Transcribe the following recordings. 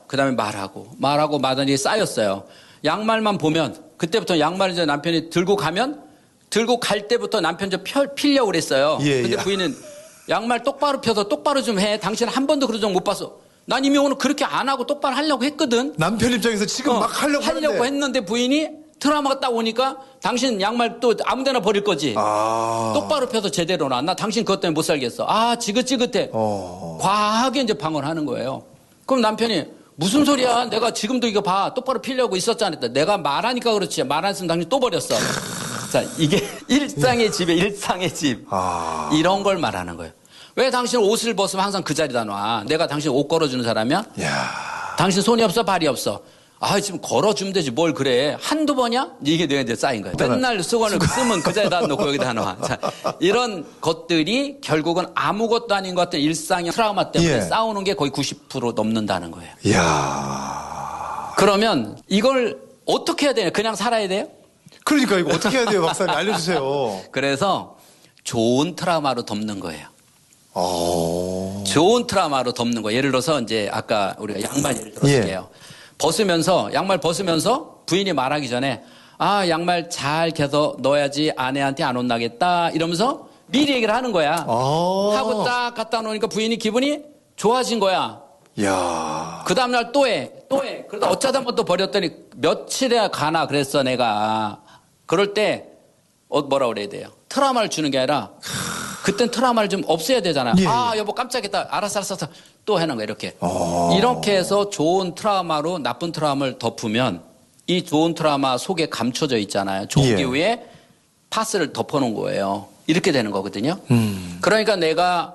그다음에 말하고 마더니 쌓였어요. 양말만 보면 그때부터 양말을 이제 남편이 들고 갈 때부터 남편 좀 필려고 그랬어요. 근데 부인은 양말 똑바로 펴서 똑바로 좀 해. 당신 한 번도 그런 적 못 봤어. 난 이미 오늘 그렇게 안 하고 똑바로 하려고 했거든. 남편 입장에서 지금 막 하려고 했는데 부인이 트라우마가 딱 오니까 당신 양말 또 아무데나 버릴 거지. 똑바로 펴서 제대로 놔. 나 당신 그것 때문에 못 살겠어. 지긋지긋해. 과하게 이제 방어를 하는 거예요. 그럼 남편이 무슨 소리야? 내가 지금도 이거 봐. 똑바로 피려고 있었잖아. 내가 말하니까 그렇지. 말 안 했으면 당신 또 버렸어. 자, 이게 일상의 집에 일상의 집. 이런 걸 말하는 거예요. 왜 당신 옷을 벗으면 항상 그 자리다 놔? 내가 당신 옷 걸어주는 사람이야? 당신 손이 없어? 발이 없어? 지금 걸어주면 되지. 뭘 그래. 한두 번이야? 이게 내가 이제 쌓인 거예요. 맨날 수건을 쓰면 그 자리에다 놓고 여기다 놔. 자, 이런 것들이 결국은 아무것도 아닌 것 같은 일상의 트라우마 때문에 싸우는 게 거의 90% 넘는다는 거예요. 그러면 이걸 어떻게 해야 되냐? 그냥 살아야 돼요? 그러니까 이거 어떻게 해야 돼요? 박사님 알려주세요. 그래서 좋은 트라우마로 덮는 거예요. 좋은 트라우마로 덮는 거. 예를 들어서 이제 아까 우리가 양말 예를 들었을게요. 양말 벗으면서 부인이 말하기 전에 양말 잘 개서 넣어야지 아내한테 안 혼나겠다 이러면서 미리 얘기를 하는 거야. 하고 딱 갖다 놓으니까 부인이 기분이 좋아진 거야. 그 다음날 또 해. 그러다 어쩌다 한번 또 버렸더니 며칠에 가나 그랬어 내가. 그럴 때 뭐라 그래야 돼요? 트라우마를 주는 게 아니라 그땐 트라우마를 좀 없애야 되잖아요. 여보 깜짝이야. 알았어. 또 하는 거야 이렇게. 이렇게 해서 좋은 트라우마로 나쁜 트라우마를 덮으면 이 좋은 트라우마 속에 감춰져 있잖아요. 종기 위에 파스를 덮어놓은 거예요. 이렇게 되는 거거든요. 그러니까 내가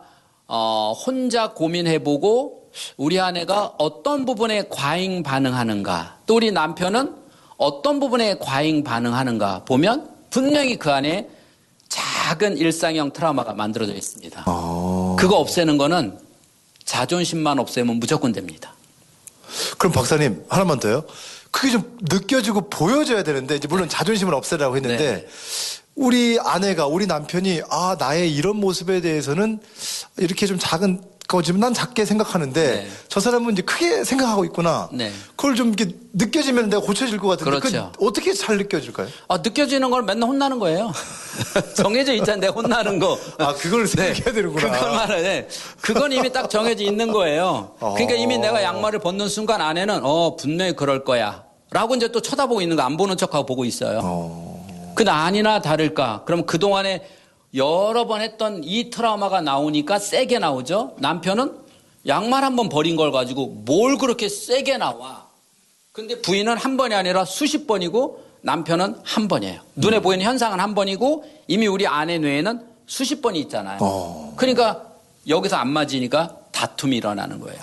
혼자 고민해보고 우리 아내가 어떤 부분에 과잉 반응하는가 또 우리 남편은 어떤 부분에 과잉 반응하는가 보면 분명히 그 안에 작은 일상형 트라우마가 만들어져 있습니다. 그거 없애는 거는 자존심만 없애면 무조건 됩니다. 그럼 박사님 하나만 더요. 그게 좀 느껴지고 보여져야 되는데 이제 물론 자존심을 없애라고 했는데 우리 아내가 우리 남편이 나의 이런 모습에 대해서는 이렇게 좀 작은 거지만 난 작게 생각하는데 저 사람은 이제 크게 생각하고 있구나. 그걸 좀 이렇게 느껴지면 내가 고쳐질 것 같은데 그렇죠. 어떻게 잘 느껴질까요? 느껴지는 걸 맨날 혼나는 거예요. 정해져 있잖아요. 내가 혼나는 거. 그걸 생각해야 되는구나. 그걸 말해. 그건 이미 딱 정해져 있는 거예요. 그러니까 이미 내가 양말을 벗는 순간 아내는 분명히 그럴 거야. 라고 이제 또 쳐다보고 있는 거 안 보는 척하고 보고 있어요. 근데 아니나 다를까. 그럼 그동안에 여러 번 했던 이 트라우마가 나오니까 세게 나오죠. 남편은 양말 한 번 버린 걸 가지고 뭘 그렇게 세게 나와. 근데 부인은 한 번이 아니라 수십 번이고 남편은 한 번이에요. 눈에 보이는 현상은 한 번이고 이미 우리 아내 뇌에는 수십 번이 있잖아요. 그러니까 여기서 안 맞으니까 다툼이 일어나는 거예요.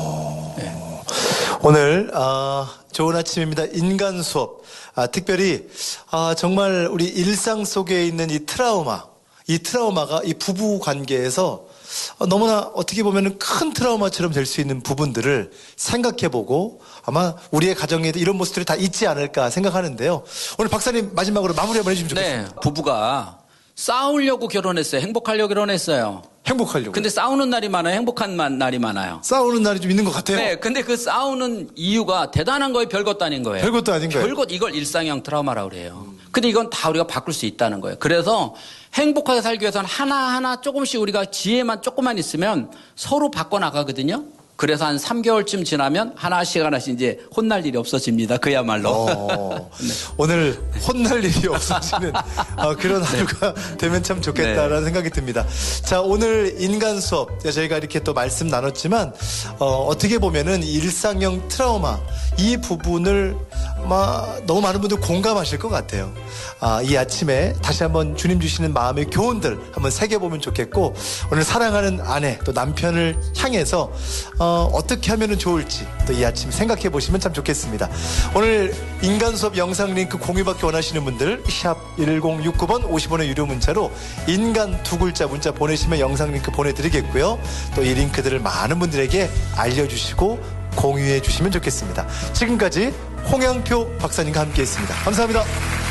오늘 좋은 아침입니다. 인간 수업. 특별히 정말 우리 일상 속에 있는 이 트라우마가 이 부부 관계에서 너무나 어떻게 보면 큰 트라우마처럼 될 수 있는 부분들을 생각해보고 아마 우리의 가정에도 이런 모습들이 다 있지 않을까 생각하는데요. 오늘 박사님 마지막으로 마무리 한번 해주시면 좋겠습니다. 부부가 싸우려고 결혼했어요. 행복하려고 결혼했어요. 행복하려고. 근데 싸우는 날이 많아요. 행복한 날이 많아요. 싸우는 날이 좀 있는 것 같아요. 근데 그 싸우는 이유가 대단한 거예요. 별것도 아닌 거예요. 별것도 아닌 거예요. 이걸 일상형 트라우마라고 그래요. 근데 이건 다 우리가 바꿀 수 있다는 거예요. 그래서 행복하게 살기 위해서는 하나하나 조금씩 우리가 지혜만 조금만 있으면 서로 바꿔나가거든요. 그래서 한 3개월쯤 지나면 하나씩 이제 혼날 일이 없어집니다. 그야말로. 오늘 혼날 일이 없어지는 그런 하루가 되면 참 좋겠다라는 생각이 듭니다. 자, 오늘 인간 수업 저희가 이렇게 또 말씀 나눴지만 어떻게 보면은 일상형 트라우마 이 부분을 너무 많은 분들 공감하실 것 같아요. 이 아침에 다시 한번 주님 주시는 마음의 교훈들 한번 새겨보면 좋겠고 오늘 사랑하는 아내 또 남편을 향해서 어떻게 하면 좋을지 또 이 아침 생각해 보시면 참 좋겠습니다. 오늘 인간 수업 영상 링크 공유받기 원하시는 분들 샵 1069번 50원의 유료 문자로 인간 두 글자 문자 보내시면 영상 링크 보내드리겠고요. 또 이 링크들을 많은 분들에게 알려주시고 공유해 주시면 좋겠습니다. 지금까지 홍양표 박사님과 함께했습니다. 감사합니다.